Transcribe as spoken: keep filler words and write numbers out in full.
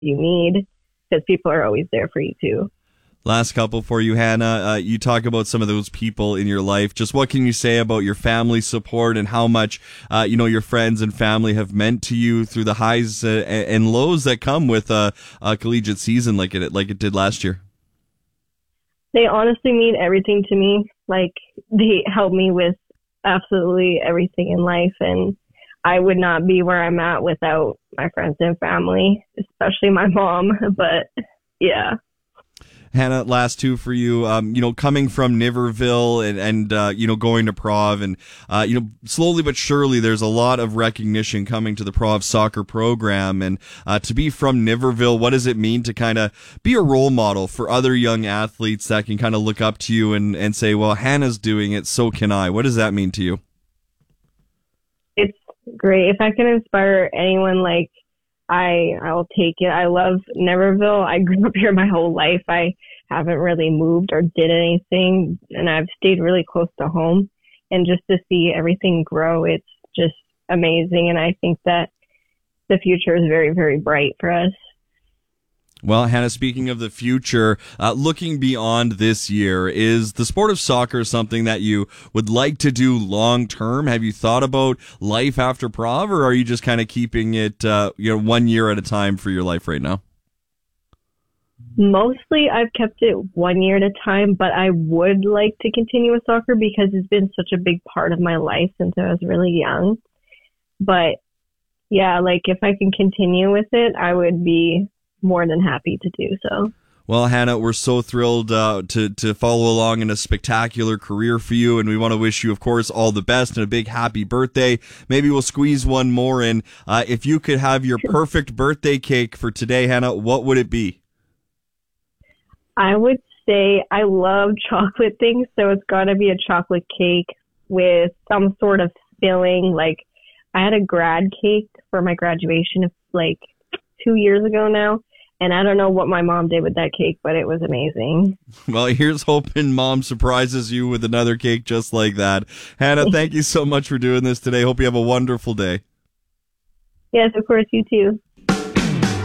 you need, because people are always there for you too. Last couple for you, Hannah. Uh, you talk about some of those people in your life. Just what can you say about your family support and how much, uh, you know, your friends and family have meant to you through the highs uh, and lows that come with a, a collegiate season like it like it did last year? They honestly mean everything to me. Like, they help me with absolutely everything in life, and I would not be where I'm at without my friends and family, especially my mom. But yeah. Hannah, last two for you. Um, you know, coming from Niverville and, and uh, you know, going to Prov, and, uh, you know, slowly but surely there's a lot of recognition coming to the Prov soccer program. And uh, to be from Niverville, what does it mean to kind of be a role model for other young athletes that can kind of look up to you and, and say, well, Hannah's doing it, so can I? What does that mean to you? It's great. If I can inspire anyone, like, I I'll take it. I love Niverville. I grew up here my whole life. I haven't really moved or did anything, and I've stayed really close to home. And just to see everything grow, it's just amazing. And I think that the future is very, very bright for us. Well, Hannah, speaking of the future, uh, looking beyond this year, is the sport of soccer something that you would like to do long term? Have you thought about life after Prov, or are you just kind of keeping it, uh, you know, one year at a time for your life right now? Mostly I've kept it one year at a time, but I would like to continue with soccer because it's been such a big part of my life since I was really young. But yeah, like if I can continue with it, I would be more than happy to do so. Well, Hannah, we're so thrilled uh, to to follow along in a spectacular career for you, and we want to wish you, of course, all the best and a big happy birthday. Maybe we'll squeeze one more in. Uh, if you could have your perfect birthday cake for today, Hannah, what would it be? I would say I love chocolate things, so it's got to be a chocolate cake with some sort of filling. Like, I had a grad cake for my graduation like two years ago now. And I don't know what my mom did with that cake, but it was amazing. Well, here's hoping Mom surprises you with another cake just like that. Hannah, thank you so much for doing this today. Hope you have a wonderful day. Yes, of course. You too.